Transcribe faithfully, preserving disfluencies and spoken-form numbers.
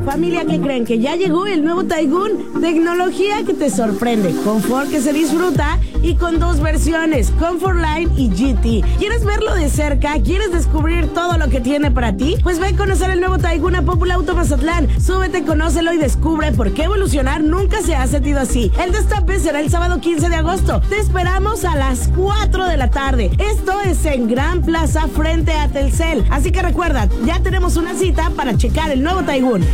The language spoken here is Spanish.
Familia, ¿qué creen? Que ya llegó el nuevo Taigun. Tecnología que te sorprende, confort que se disfruta y con dos versiones, Comfort Line y G T. ¿Quieres verlo de cerca? ¿Quieres descubrir todo lo que tiene para ti? Pues ve a conocer el nuevo Taigun a Popular Auto Mazatlán. Súbete, conócelo y descubre por qué evolucionar nunca se ha sentido así. El destape será el sábado quince de agosto. Te esperamos a las cuatro de la tarde. Esto es en Gran Plaza frente a Telcel. Así que recuerda, ya tenemos una cita para checar el nuevo Taigun.